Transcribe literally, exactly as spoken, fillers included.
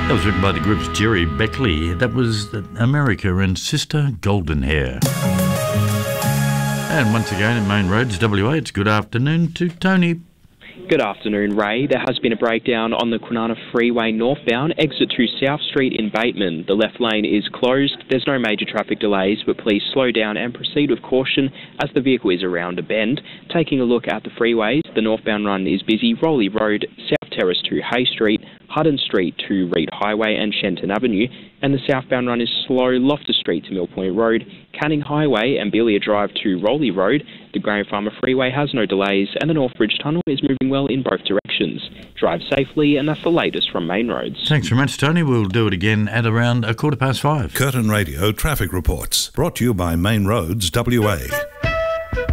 That was written by the group's Jerry Beckley. That was America and Sister Golden Hair. And once again at Main Roads W A, it's good afternoon to Tony. Good afternoon, Ray. There has been a breakdown on the Kwinana Freeway northbound, exit to South Street in Bateman. The left lane is closed. There's no major traffic delays, but please slow down and proceed with caution as the vehicle is around a bend. Taking a look at the freeways, the northbound run is busy. Rowley Road, South Terrace to Hay Street, Hutton Street to Reed Highway and Shenton Avenue, and the southbound run is slow. Loftus Street to Mill Point Road, Canning Highway and Belia Drive to Rowley Road. The Graham Farmer Freeway has no delays and the Northbridge Tunnel is moving well in both directions. Drive safely, and that's the latest from Main Roads. Thanks very much, Tony. We'll do it again at around a quarter past five. Curtin Radio Traffic Reports, brought to you by Main Roads W A.